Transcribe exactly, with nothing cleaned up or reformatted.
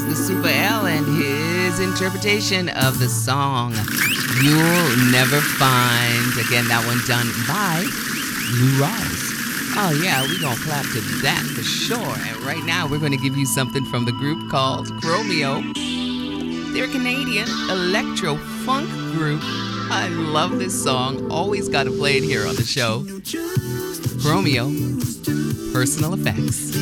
the Super L and his interpretation of the song You'll Never Find. Again, that one done by Lou Rawls. Oh yeah, we're gonna clap to that for sure. And right now we're gonna give you something from the group called Chromeo. They're a Canadian electro funk group. I love this song. Always gotta play it here on the show. Chromeo, Personal Effects.